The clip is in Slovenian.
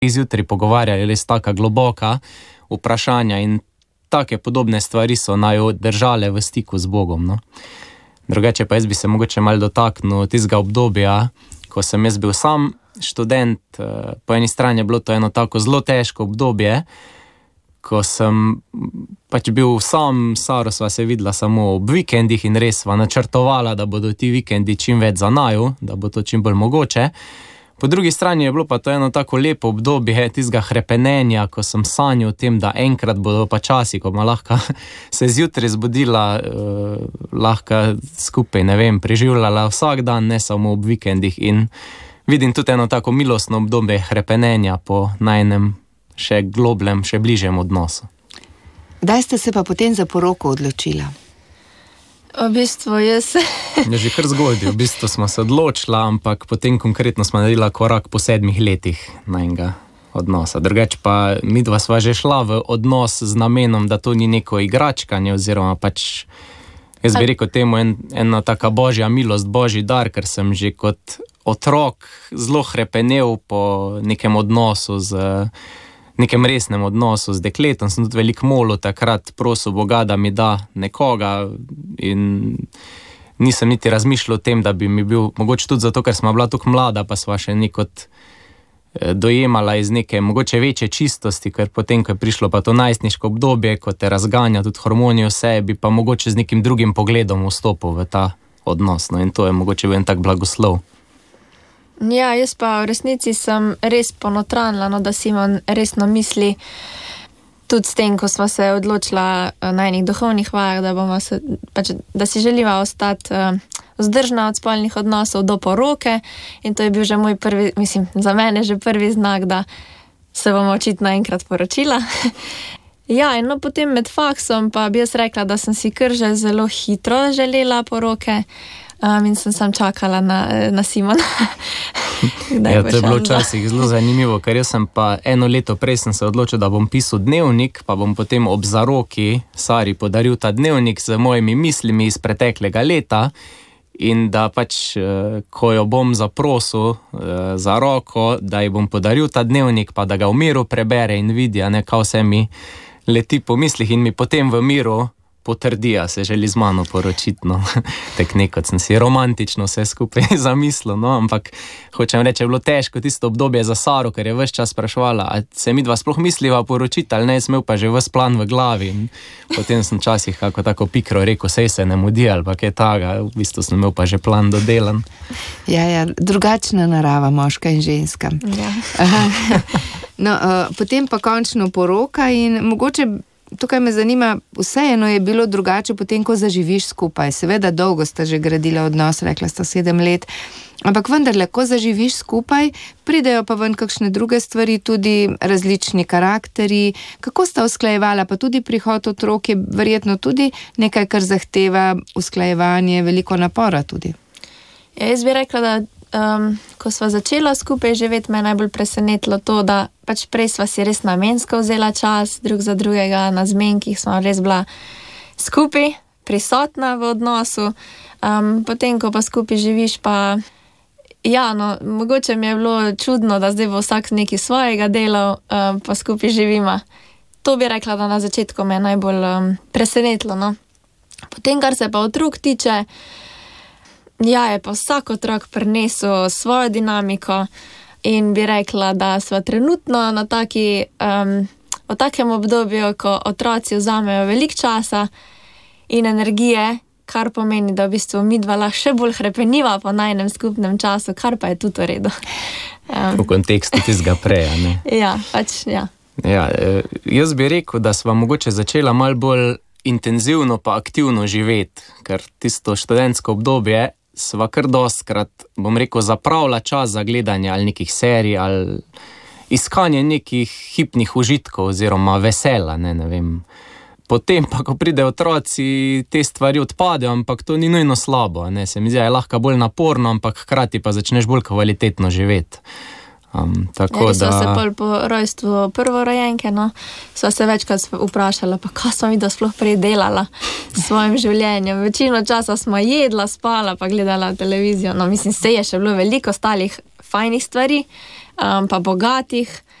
zjutraj pogovarjali, res taka globoka vprašanja in take podobne stvari so naju držale v stiku z Bogom, no. Drugače pa jaz bi se mogoče malo dotaknil tistega obdobja, ko sem jaz bil sam študent. Po eni strani je bilo to eno tako zelo težko obdobje, ko sem pač bil sam, Saro sva se videla samo ob vikendih in res sva načrtovala, da bodo ti vikendi čim več za naju, da bo to čim bolj mogoče. Po drugi strani je bilo pa to eno tako lepo obdobje tistega hrepenenja, ko sem sanjal o tem, da enkrat bodo pa časi, ko ma lahko se zjutraj zbudila, lahko skupaj, ne vem, preživljala vsak dan, ne samo ob vikendih, in vidim tudi eno tako milostno obdobje hrepenenja po najnem še globljem, še bližjem odnosu. Kdaj ste se pa potem za poroko odločila? V bistvu jaz... Je že kar zgodil, v bistvu smo se odločila, ampak potem konkretno smo naredila korak po 7 letih najnega odnosa. Drugače pa midva sva že šla v odnos z namenom, da to ni neko igračkanje, oziroma pač, jaz bi rekel temu ena taka božja milost, božji dar, ker sem že kot otrok zelo hrepenel po nekem odnosu nekem resnem odnosu z dekletom, sem tudi veliko molil takrat, prosil Boga, da mi da nekoga, in nisem niti razmišljal o tem, da bi mi bil, mogoče tudi zato, ker sva bila tako mlada, pa sva še nekot dojemala iz neke mogoče večje čistosti, ker potem, ko je prišlo pa to najstniško obdobje, ko te razganja tudi hormoni vse, bi pa mogoče z nekim drugim pogledom vstopil v ta odnos, no, in to je mogoče bil en tak blagoslov. Ja, jaz pa v resnici sem res ponotranila, no, da si imam resno misli, tudi s tem, ko sva se odločila na enih duhovnih vajah, da si želiva ostati vzdržna od spolnih odnosov do poroke, in to je bil že moj prvi, mislim, za mene že prvi znak, da se bomo očitno enkrat poročila. Ja, in no, potem med faksom pa bi jaz rekla, da sem si kar že zelo hitro želela poroke, in sem sam čakala na Simona. Ja, to je bilo včasih zelo zanimivo, ker jaz sem pa 1 leto prej sem se odločil, da bom pisal dnevnik, pa bom potem ob zaroki Sari podaril ta dnevnik z mojimi mislimi iz preteklega leta, in da pač, ko jo bom zaprosil za roko, da ji bom podaril ta dnevnik, pa da ga v miru prebere in vidi, ne, kaj vse mi leti po mislih, in mi potem v miru potrdija, se želi z mano poročiti, no. Tak nekot sem si romantično vse skupaj zamislil, no, ampak hočem reči, je bilo težko tisto obdobje za Saro, ker je ves čas spraševala, a se midva sploh misliva poročiti, ali ne, smel pa že ves plan v glavi, in potem sem časih kako tako pikro rekel, sej se ne mudi, ali pa kaj taga, v bistvu sem imel pa že plan dodelan. Ja, drugačna narava, moška in ženska. Ja. No, potem pa končno poroka, in mogoče tukaj me zanima, vseeno je bilo drugače potem, ko zaživiš skupaj. Seveda dolgo sta že gradila odnos, rekla sta 7 let, ampak vendarle, ko zaživiš skupaj, pridejo pa ven kakšne druge stvari, tudi različni karakteri. Kako sta usklajevala, pa tudi prihod otrok je verjetno tudi nekaj, kar zahteva usklajevanje, veliko napora tudi. Ja, jaz bi rekla, da ko sva začela skupaj živeti, me je najbolj presenetilo to, da pač prej sva si res namensko vzela čas drug za drugega, na zmenkih sva res bila skupaj, prisotna v odnosu. Potem, ko pa skupaj živiš, pa ja, no, mogoče mi je bilo čudno, da zdaj bo vsak nekaj svojega delal, pa skupaj živima. To bi rekla, da na začetku me je najbolj presenetilo, no. Potem, kar se pa otrok tiče, ja, je pa vsak otrok prinesel svojo dinamiko, in bi rekla, da sva trenutno na v takem obdobju, ko otroci vzamejo veliko časa in energije, kar pomeni, da v bistvu midva lahko še bolj hrepeniva po najnem skupnem času, kar pa je tudi v redu. V kontekstu tistega prej, ne? Ja, pač, ja. Ja, jaz bi rekel, da sva mogoče začela malo bolj intenzivno pa aktivno živeti, ker tisto študentsko obdobje sva kar dostkrat, bom rekel, zapravila čas za gledanje ali nekih serij ali iskanje nekih hipnih užitkov oziroma vesela, ne vem. Potem pa, ko pride otroci, te stvari odpadejo, ampak to ni nujno slabo, ne. Se mi zdi, je lahko bolj naporno, ampak hkrati pa začneš bolj kvalitetno živeti. Tako sva se pol po rojstvu prvorojenke, no, sva se večkrat vprašala, pa kaj sva videla sploh prej delala s svojim življenjem. Večino časa smo jedla, spala, pa gledala televizijo. No, mislim, se je še bilo veliko ostalih fajnih stvari, pa bogatih,